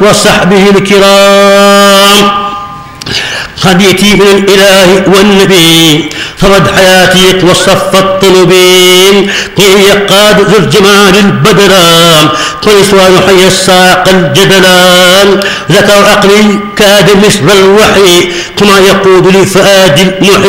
وصحبه الكرام. خديتي من الإله والنبي فرد حياتي وصف الطلبين قيل يقاد ذو الجمال البدران قيسوان حي الساق الجدلان ذكر عقلي كاد مثل الوحي كما يقود لفؤاد المحي